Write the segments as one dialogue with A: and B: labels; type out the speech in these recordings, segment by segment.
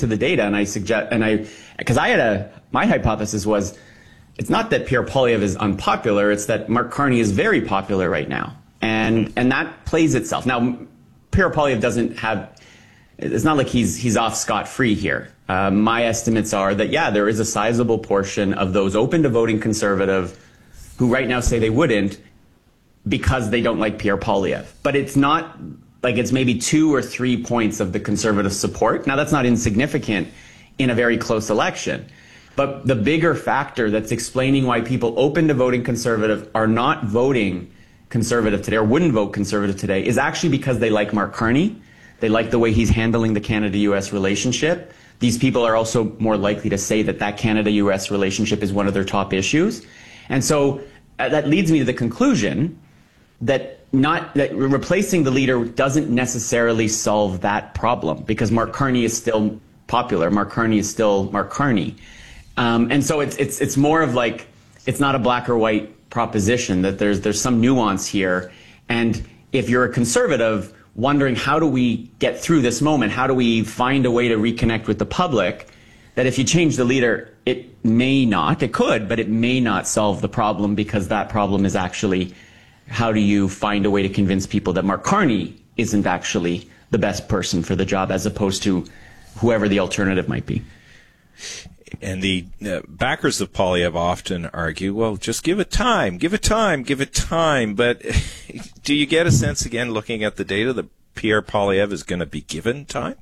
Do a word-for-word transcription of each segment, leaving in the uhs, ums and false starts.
A: to the data, and I suggest, and I, because I had a, my hypothesis was, it's not that Pierre Poilievre is unpopular, it's that Mark Carney is very popular right now. And, and that plays itself. Now, Pierre Poilievre doesn't have, it's not like he's, he's off scot-free here. Uh, my estimates are that, yeah, there is a sizable portion of those open to voting Conservative who right now say they wouldn't because they don't like Pierre Poilievre. But it's not like it's maybe two or three points of the Conservative support. Now, that's not insignificant in a very close election. But the bigger factor that's explaining why people open to voting Conservative are not voting Conservative today or wouldn't vote Conservative today is actually because they like Mark Carney. They like the way he's handling the Canada-U S relationship. These people are also more likely to say that that Canada-U S relationship is one of their top issues. And so uh, that leads me to the conclusion that not that replacing the leader doesn't necessarily solve that problem because Mark Carney is still popular. Mark Carney is still Mark Carney. Um, and so it's, it's, it's more of like, it's not a black or white proposition, that there's, there's some nuance here. And if you're a Conservative wondering how do we get through this moment, how do we find a way to reconnect with the public, that if you change the leader, it may not, it could, but it may not solve the problem because that problem is actually how do you find a way to convince people that Mark Carney isn't actually the best person for the job as opposed to whoever the alternative might be.
B: And the uh, backers of Poilievre often argue, well, just give it time, give it time, give it time. But do you get a sense, again, looking at the data, that Pierre Poilievre is going to be given time?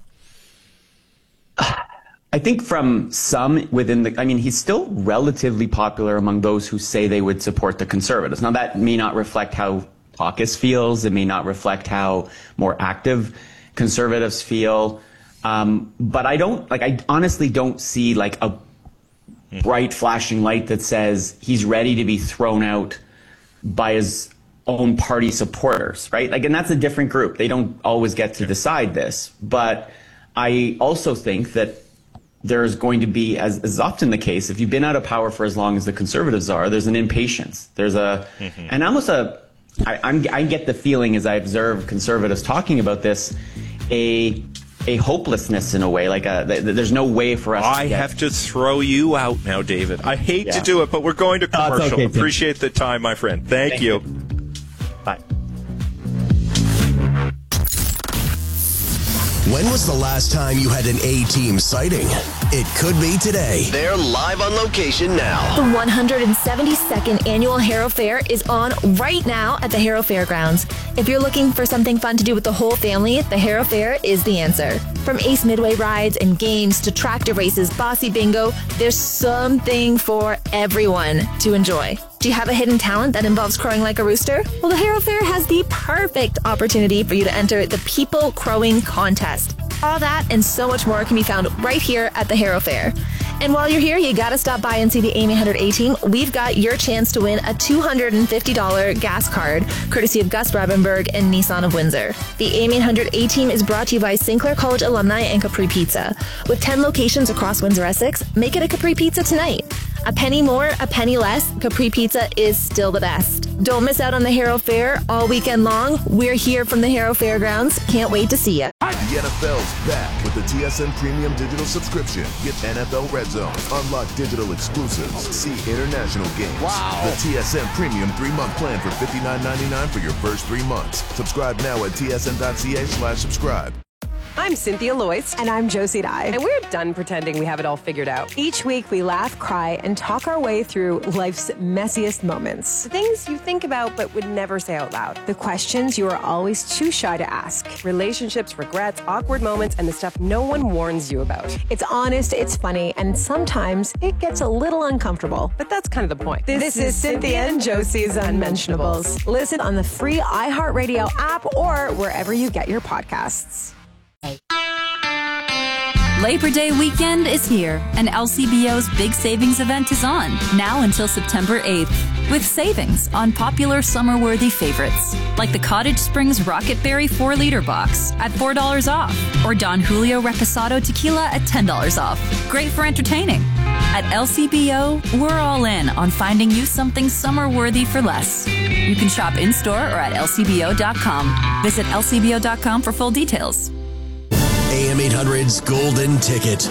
A: I think from some within the, I mean, he's still relatively popular among those who say they would support the Conservatives. Now, that may not reflect how caucus feels. It may not reflect how more active Conservatives feel. Um, but I don't, like, I honestly don't see, like, a bright flashing light that says he's ready to be thrown out by his own party supporters, right? Like, and that's a different group. They don't always get to decide this. But I also think that there's going to be, as is often the case, if you've been out of power for as long as the Conservatives are, there's an impatience. There's a, mm-hmm. and almost a, I, I'm, I get the feeling as I observe Conservatives talking about this, a, a hopelessness in a way, like a, th- there's no way for us
B: I
A: to get...
B: have to throw you out now, David. I hate
A: yeah.
B: to do it, but we're going to commercial.
A: Oh, okay,
B: Appreciate the time, my friend. Thank, Thank you. you.
A: Bye.
C: When was the last time you had an A-Team sighting? It could be today. They're live on location now.
D: The one hundred seventy-second Annual Harrow Fair is on right now at the Harrow Fairgrounds. If you're looking for something fun to do with the whole family, the Harrow Fair is the answer. From Ace Midway rides and games to tractor races, bossy bingo, there's something for everyone to enjoy. Do you have a hidden talent that involves crowing like a rooster? Well, the Harrow Fair has the perfect opportunity for you to enter the People Crowing Contest. All that and so much more can be found right here at the Harrow Fair. And while you're here, you gotta stop by and see the A M eight hundred A-Team. We've got your chance to win a two hundred fifty dollars gas card, courtesy of Gus Brabenberg and Nissan of Windsor. The A M eight hundred A-Team is brought to you by Sinclair College alumni and Capri Pizza. With ten locations across Windsor-Essex, make it a Capri Pizza tonight. A penny more, a penny less, Capri Pizza is still the best. Don't miss out on the Harrow Fair all weekend long. We're here from the Harrow Fairgrounds. Can't wait to see you.
E: The N F L's back with the T S N Premium Digital Subscription. Get N F L Red Zone, unlock digital exclusives, see international games. Wow. The T S N Premium three-month plan for fifty-nine ninety-nine for your first three months. Subscribe now at tsn.ca slash subscribe.
F: I'm Cynthia Loyce.
G: And I'm Josie Dye.
F: And we're done pretending we have it all figured out.
G: Each week we laugh, cry, and talk our way through life's messiest moments.
F: The things you think about but would never say out loud.
G: The questions you are always too shy to ask.
F: Relationships, regrets, awkward moments, and the stuff no one warns you about.
G: It's honest, it's funny, and sometimes it gets a little uncomfortable.
F: But that's kind of the point.
G: This, this is Cynthia and Josie's Unmentionables. Listen on the free iHeartRadio app or wherever you get your podcasts.
H: Labor Day weekend is here, and L C B O's big savings event is on, now until September eighth, with savings on popular summer-worthy favorites, like the Cottage Springs Rocket Berry four liter box at four dollars off, or Don Julio Reposado Tequila at ten dollars off. Great for entertaining. At L C B O, we're all in on finding you something summer-worthy for less. You can shop in-store or at L C B O dot com. Visit L C B O dot com for full details.
C: A M eight hundred's Golden Ticket.